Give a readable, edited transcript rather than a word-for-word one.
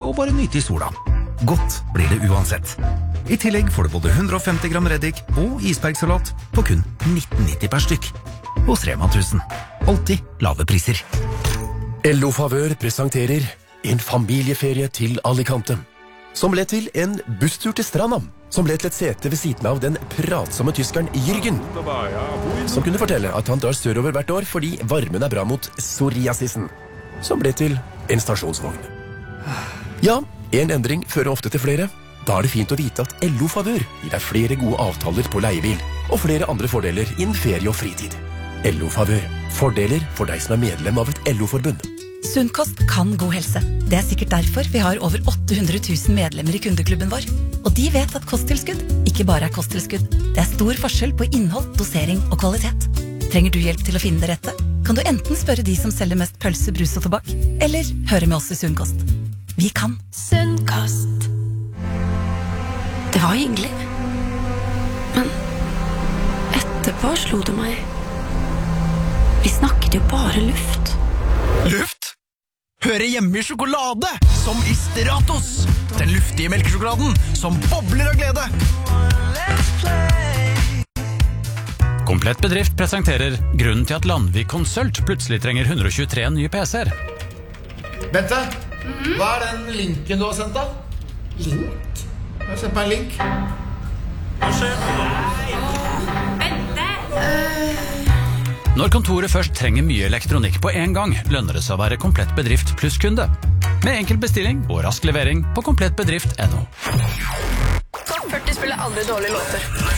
og bare nyte i sola. Godt blir det uansett. I tillegg får du både 150 gram reddik og isbergsalat på kun 19,90 per stykk. Hos Rema 1000. Alltid lave priser. LO Favør presenterer en familieferie til Alicante, som ble til en busstur til stranda, som ble til et sete ved siden av den pratsomme tyskeren Jürgen, som kunne fortelle at han drar sørover hvert år fordi varmen er bra mot psoriasisen, som ble til en stasjonsvogn. Ja, en endring fører ofte til flere. Da er det fint å vite at LO Favør gir deg flere gode avtaler på leiebil, og flere andre fordeler innen ferie og fritid. LO Favør. Fordeler for deg som er medlem av et LO-forbund. Sunn kost kan god helse. Det er sikkert derfor vi har over 800 000 medlemmer i kundeklubben vår. Og de vet at kosttilskudd ikke bare er kosttilskudd. Det er stor forskjell på innhold, dosering og kvalitet. Trenger du hjelp til å finne det rette? Kan du enten spørre de som selger mest pølse, brus og tobakk, eller høre med oss i Sunn kost. Vi kan. Sunn kost. Det var hyggelig. Men etterpå slo det meg. Vi snakket jo bare luft. Luft? Hører hjemme i sjokolade, som i Stratos. Den luftige melkesjokoladen, som bobler av glede. Komplett Bedrift presenterer grunnen til at Landvik Consult plutselig trenger 123 nye PC-er. Bente, hva er den linken du har sendt da? Link? Jeg har sendt meg en link. Når kontoret først trenger mye elektronikk på en gang, lønner det seg å være Komplett Bedrift pluss kunde. Med enkel bestilling og rask levering på komplettbedrift.no. Topp 40 spiller aldri dårlige låter.